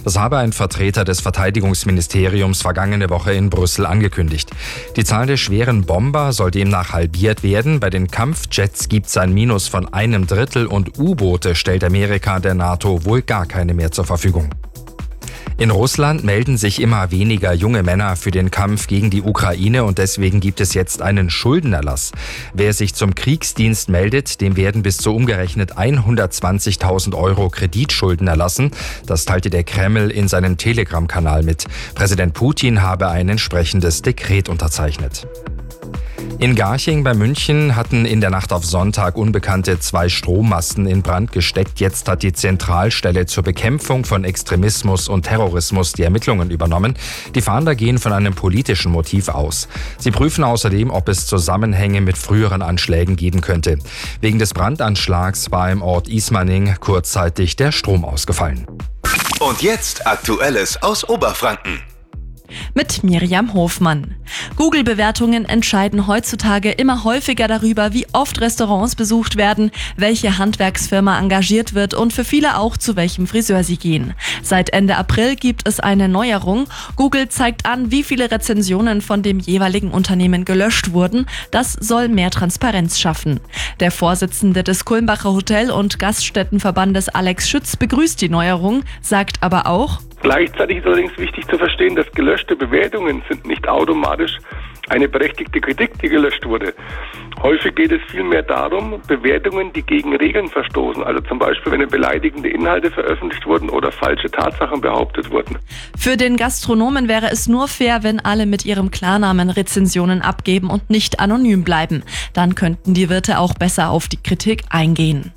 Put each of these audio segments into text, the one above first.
Das habe ein Vertreter des Verteidigungsministeriums vergangene Woche in Brüssel angekündigt. Die Zahl der schweren Bomber soll demnach halbiert werden. Bei den Kampfjets gibt es ein Minus von 1/3 und U-Boote stellt Amerika der NATO wohl gar keine mehr zur Verfügung. In Russland melden sich immer weniger junge Männer für den Kampf gegen die Ukraine und deswegen gibt es jetzt einen Schuldenerlass. Wer sich zum Kriegsdienst meldet, dem werden bis zu umgerechnet 120.000 Euro Kreditschulden erlassen. Das teilte der Kreml in seinem Telegram-Kanal mit. Präsident Putin habe ein entsprechendes Dekret unterzeichnet. In Garching bei München hatten in der Nacht auf Sonntag Unbekannte 2 Strommasten in Brand gesteckt. Jetzt hat die Zentralstelle zur Bekämpfung von Extremismus und Terrorismus die Ermittlungen übernommen. Die Fahnder gehen von einem politischen Motiv aus. Sie prüfen außerdem, ob es Zusammenhänge mit früheren Anschlägen geben könnte. Wegen des Brandanschlags war im Ort Ismaning kurzzeitig der Strom ausgefallen. Und jetzt Aktuelles aus Oberfranken. Mit Miriam Hofmann. Google-Bewertungen entscheiden heutzutage immer häufiger darüber, wie oft Restaurants besucht werden, welche Handwerksfirma engagiert wird und für viele auch, zu welchem Friseur sie gehen. Seit Ende April gibt es eine Neuerung. Google zeigt an, wie viele Rezensionen von dem jeweiligen Unternehmen gelöscht wurden. Das soll mehr Transparenz schaffen. Der Vorsitzende des Kulmbacher Hotel- und Gaststättenverbandes Alex Schütz begrüßt die Neuerung, sagt aber auch: Gleichzeitig ist allerdings wichtig zu verstehen, dass gelöschte Bewertungen sind nicht automatisch eine berechtigte Kritik, die gelöscht wurde. Häufig geht es vielmehr darum, Bewertungen, die gegen Regeln verstoßen, also zum Beispiel, wenn beleidigende Inhalte veröffentlicht wurden oder falsche Tatsachen behauptet wurden. Für den Gastronomen wäre es nur fair, wenn alle mit ihrem Klarnamen Rezensionen abgeben und nicht anonym bleiben. Dann könnten die Wirte auch besser auf die Kritik eingehen.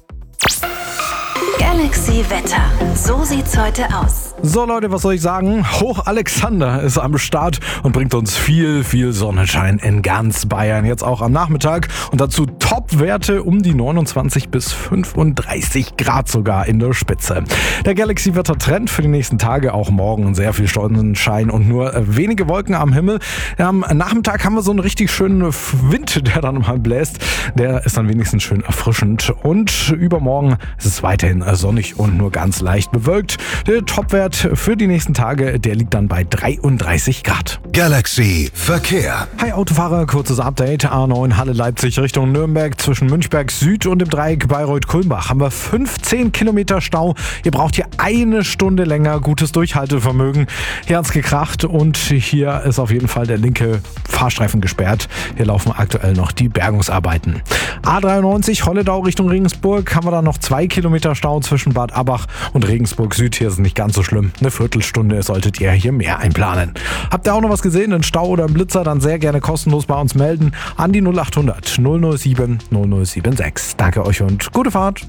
Galaxy Wetter. So sieht's heute aus. So Leute, was soll ich sagen? Hoch Alexander ist am Start und bringt uns viel Sonnenschein in ganz Bayern. Jetzt auch am Nachmittag und dazu Top-Werte um die 29 bis 35 Grad sogar in der Spitze. Der Galaxy-Wetter-Trend für die nächsten Tage, auch morgen sehr viel Sonnenschein und nur wenige Wolken am Himmel. Am Nachmittag haben wir so einen richtig schönen Wind, der dann mal bläst. Der ist dann wenigstens schön erfrischend und übermorgen ist es weiterhin sonnig und nur ganz leicht bewölkt. Der Topwert für die nächsten Tage, der liegt dann bei 33 Grad. Galaxy Verkehr. Hi Autofahrer, kurzes Update. A9 Halle Leipzig Richtung Nürnberg zwischen Münchberg Süd und dem Dreieck Bayreuth-Kulmbach haben wir 15 Kilometer Stau. Ihr braucht hier eine Stunde länger, gutes Durchhaltevermögen. Hier hat's gekracht und hier ist auf jeden Fall der linke Fahrstreifen gesperrt. Hier laufen aktuell noch die Bergungsarbeiten. A93 Holledau Richtung Regensburg haben wir dann noch 2 Kilometer Stau zwischen Bad Abbach und Regensburg Süd. Hier ist es nicht ganz so schlimm. Eine Viertelstunde solltet ihr hier mehr einplanen. Habt ihr auch noch was gesehen, einen Stau oder einen Blitzer, dann sehr gerne kostenlos bei uns melden an die 0800 007 0076. Danke euch und gute Fahrt.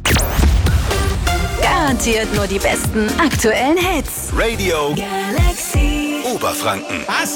Garantiert nur die besten aktuellen Hits. Radio Galaxy Oberfranken.